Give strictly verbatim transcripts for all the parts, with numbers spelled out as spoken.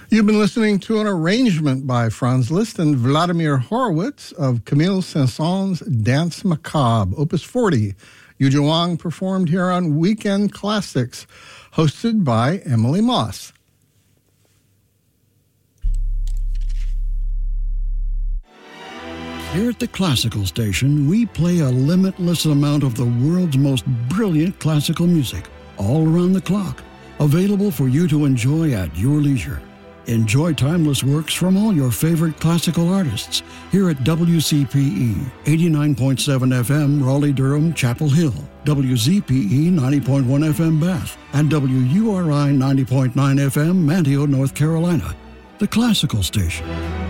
You've been listening to an arrangement by Franz Liszt and Vladimir Horowitz of Camille Saint-Saëns' Danse Macabre, Opus forty. Yuja Wang performed here on Weekend Classics, hosted by Emily Moss. Here at the Classical Station, we play a limitless amount of the world's most brilliant classical music, all around the clock, available for you to enjoy at your leisure. Enjoy timeless works from all your favorite classical artists here at W C P E eighty-nine point seven F M Raleigh-Durham Chapel Hill, W Z P E ninety point one F M Bath, and W U R I ninety point nine F M Manteo, North Carolina. The Classical Station.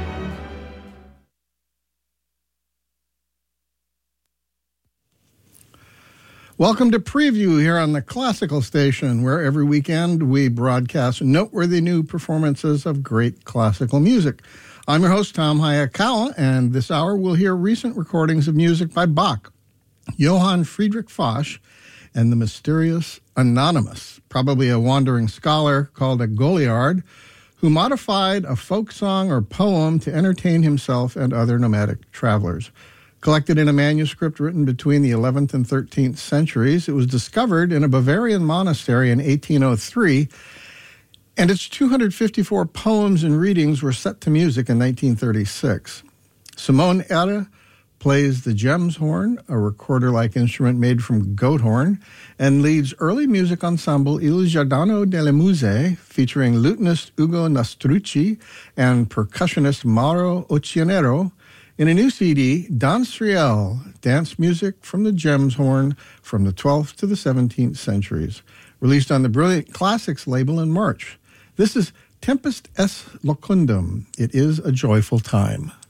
Welcome to Preview here on the Classical Station, where every weekend we broadcast noteworthy new performances of great classical music. I'm your host, Tom Hayakawa, and this hour we'll hear recent recordings of music by Bach, Johann Friedrich Foch, and the mysterious Anonymous, probably a wandering scholar called a Goliard, who modified a folk song or poem to entertain himself and other nomadic travelers. Collected in a manuscript written between the eleventh and thirteenth centuries, it was discovered in a Bavarian monastery in eighteen oh three, and its two hundred fifty-four poems and readings were set to music in nineteen thirty-six. Simone Ere plays the gems horn, a recorder-like instrument made from goat horn, and leads early music ensemble Il Giardino delle Muse, featuring lutenist Ugo Nastrucci and percussionist Mauro Occhianero, in a new C D, Danse Réelle, dance music from the gems horn from the twelfth to the seventeenth centuries, released on the Brilliant Classics label in March. This is Tempest es Locundum. It is a joyful time.